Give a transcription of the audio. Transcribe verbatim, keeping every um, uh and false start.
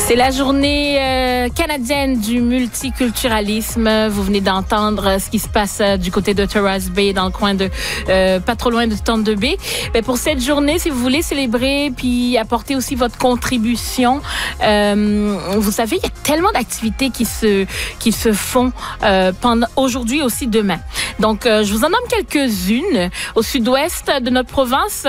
C'est la journée euh, canadienne du multiculturalisme. Vous venez d'entendre ce qui se passe euh, du côté de Terrace Bay, dans le coin de, euh, pas trop loin de Thunder Bay. Mais pour cette journée, si vous voulez célébrer puis apporter aussi votre contribution, euh, vous savez, il y a tellement d'activités qui se qui se font euh, pendant aujourd'hui aussi demain. Donc, euh, je vous en nomme quelques-unes au sud-ouest de notre province.